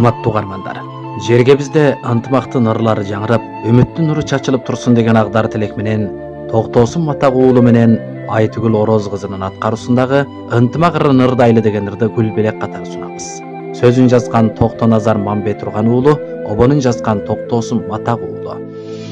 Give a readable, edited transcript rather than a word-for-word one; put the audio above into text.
Урматтуу угармандар, жерге бизде ынтымактын ырлары жаңырап, үмүттүн нуру чачылып турсун деген агдар тилек менен Токтосун Матак уулу менен Айтүгүл Ороз кызынын аткаруусундагы Ынтымак ырын ырдайлы деген ырды гүл белек катары сунабыз. Сөзүн жазган Токтоназар Мамбет Турган уулу, обонун жазган Токтосун Матак уулу.